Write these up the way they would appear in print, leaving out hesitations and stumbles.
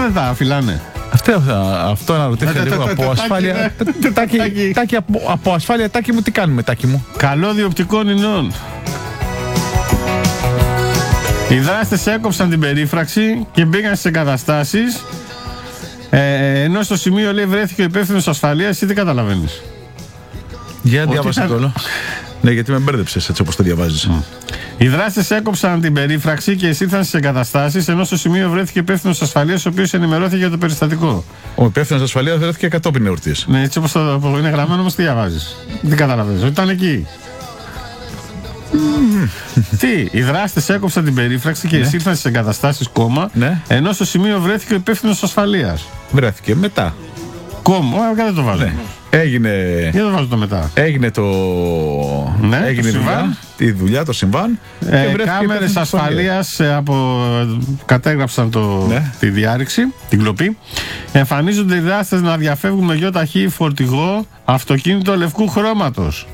δεν τα φυλάνε. Αυτό αναρωτήθηκα λίγο από ασφάλεια. Τάκη, από ασφάλεια, Τάκη μου, τι κάνουμε, Τάκη μου? Καλώδιο οπτικών ινών. Οι δράστες έκοψαν την περίφραξη και μπήκαν στις εγκαταστάσεις, ενώ στο σημείο, λέει, βρέθηκε ο υπεύθυνος ασφαλείας. Ή δεν καταλαβαίνεις? Για διάβασε το όλο. Ναι, γιατί με μπέρδεψες έτσι όπως το διαβάζεις. Οι δράστες έκοψαν την περίφραξη και εισήλθαν στις εγκαταστάσεις, ενώ στο σημείο βρέθηκε ο υπεύθυνος ασφαλείας, ο οποίος ενημερώθηκε για το περιστατικό. Ο υπεύθυνος ασφαλείας βρέθηκε κατόπιν εορτής. Ναι, έτσι όπως το είναι γραμμένο, όμως τι διαβάζεις? Δεν καταλαβαίνεις. Ότι ήταν εκεί. Τι, οι δράστες έκοψαν την περίφραξη και εισήλθαν στις εγκαταστάσεις, κόμμα, ενώ στο σημείο βρέθηκε ο υπεύθυνος ασφαλείας. Βρέθηκε μετά. Κόμμα, δεν το βάζω. Έγινε. Για το βάζω το μετά. Έγινε το. Ναι, έγινε το τη δουλειά, το συμβάν. Κάμερες ασφαλείας κατέγραψαν τη διάρρηξη, την κλοπή. Εμφανίζονται οι δράστες να διαφεύγουν με γιοταχή φορτηγό αυτοκίνητο λευκού χρώματος.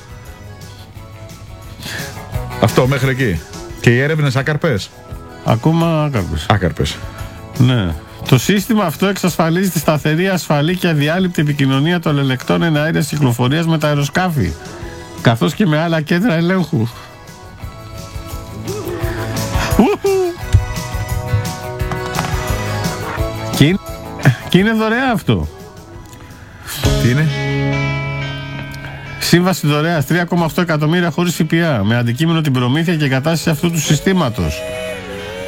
Αυτό μέχρι εκεί. Και οι έρευνες άκαρπες. Ακόμα άκαρπες. Ναι. Το σύστημα αυτό εξασφαλίζει τη σταθερή, ασφαλή και αδιάλειπτη επικοινωνία των ελεκτών εναέρειας κυκλοφορίας με τα αεροσκάφη, καθώς και με άλλα κέντρα ελέγχου. Και είναι δωρεά αυτό. Τι είναι? Σύμβαση δωρεάς 3,8 εκατομμύρια χωρίς ΦΠΑ, με αντικείμενο την προμήθεια και εγκατάσταση αυτού του συστήματος.